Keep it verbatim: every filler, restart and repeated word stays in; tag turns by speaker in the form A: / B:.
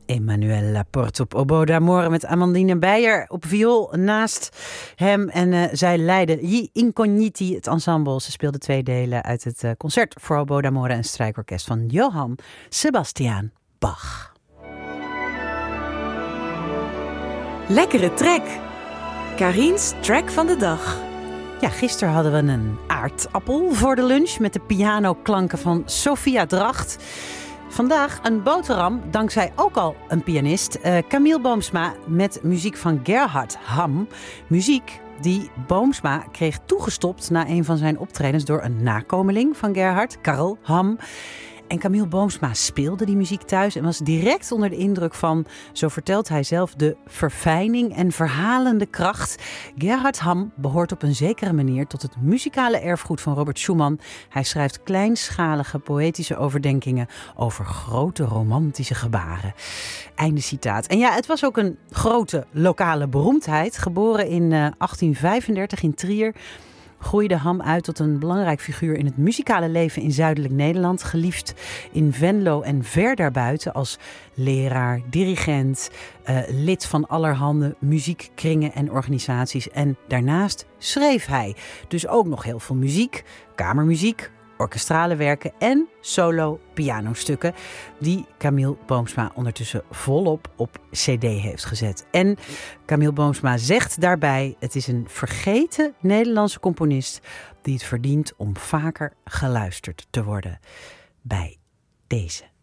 A: Emmanuel Laporte op oboe d'amore met Amandine Beijer op viool naast hem. En uh, zij leidde Gli Incogniti, het ensemble. Ze speelde twee delen uit het uh, concert voor oboe d'amore en strijkorkest van Johann Sebastian Bach.
B: Lekkere track. Karin's track van de dag.
A: Ja, gisteren hadden we een aardappel voor de lunch met de pianoklanken van Sophia Dracht. Vandaag een boterham, dankzij ook al een pianist, uh, Camille Boomsma, met muziek van Gerhard Ham. Muziek die Boomsma kreeg toegestopt na een van zijn optredens door een nakomeling van Gerhard, Karel Ham. En Camille Boomsma speelde die muziek thuis en was direct onder de indruk van, zo vertelt hij zelf, de verfijning en verhalende kracht. Gerhard Ham behoort op een zekere manier tot het muzikale erfgoed van Robert Schumann. Hij schrijft kleinschalige poëtische overdenkingen over grote romantische gebaren. Einde citaat. En ja, het was ook een grote lokale beroemdheid. Geboren in uh, achttien vijfendertig in Trier, groeide Ham uit tot een belangrijk figuur in het muzikale leven in zuidelijk Nederland. Geliefd in Venlo en ver daarbuiten als leraar, dirigent, uh, lid van allerhande muziekkringen en organisaties. En daarnaast schreef hij dus ook nog heel veel muziek, kamermuziek, orkestrale werken en solo pianostukken die Camille Boomsma ondertussen volop op cd heeft gezet. En Camille Boomsma zegt daarbij: het is een vergeten Nederlandse componist die het verdient om vaker geluisterd te worden. Bij deze.